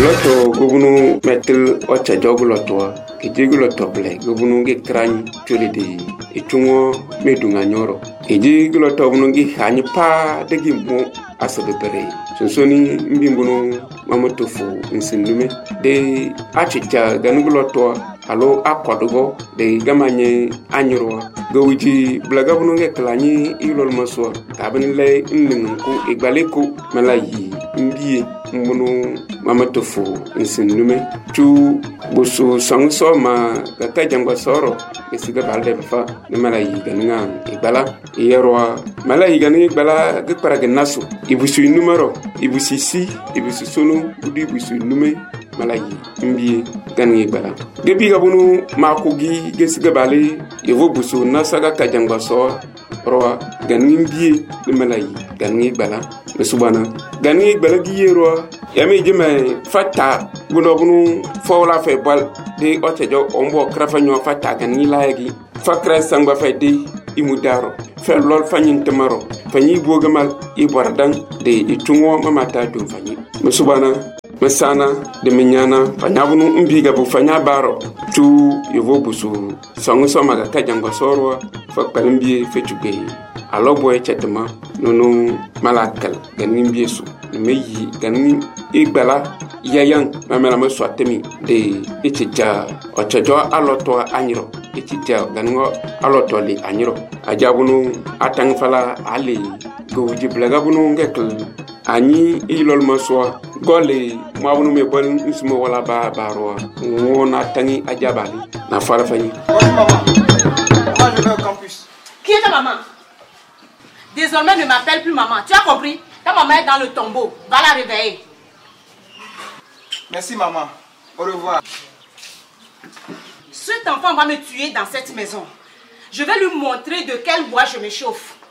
Loto gubunu metil ocha jogu loto ke jegu loto ble gubunu ge krany chuli de ichungo medunga nyoro ke jegu loto bunu ge hanyi pa de gi mo asabe bere sonsoni mbimbunu mamotofu nsindume de achicha ganugu loto alo akodugo de gamanye anyro gowiji blaga bunu ge klany ilol maswa kabin le nningu igbaleko malayi mbiye mbunu mamotofu nsindume chu busu sangso ma kaka jangwa soro esiga balde fa ne malayi ganinga igbala yerwa malayi ganinga igbala ge paraga nasu ibusu numero ibusu si ibusu sunu budi ibusu nume malayi mbiye ganinga igbala gebi gabunu makugi gesiga bale yevo busu nasaga kajangwa soro roa ganinga mbiye ne malayi ganinga igbala mesubana ganinga igbala gi yerwa yami jime fata bunu fawla fe bal de otejo ombo krafa nyo fata ganinga layagi fakra sangba fe de imudaro fe lol fanyin temaro fanyi bogamal ibordang de itungo mamata dum fanyi mesubana mesana de minyana fanyabunu mbiga bu fanya baro tu yevo busu songo somaga kajangwa sorwa fakpalimbi fe tuge alobo echetema nono malakal ganin biesu meyi ganin igbala yayan mamela maswatemi de ichija ochojo aloto anyiro ichija ganingo aloto li anyiro ajabunu atangfala ali goji blagabunu ngekl ani ilol maswa gole mabunu me bon ismo wala ba baro wona tangi ajabali na fara fani. Maman, je vais au campus. Qui est ta maman? Désormais, ne m'appelle plus maman. Tu as compris? Ta maman est dans le tombeau. Va la réveiller. Merci maman. Au revoir. Cet enfant va me tuer dans cette maison. Je vais lui montrer de quel bois je me chauffe.